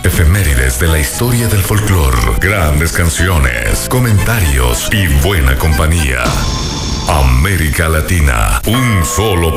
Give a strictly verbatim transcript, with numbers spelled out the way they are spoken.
Efemérides de la historia del folclore, grandes canciones, comentarios y buena compañía. América Latina, un solo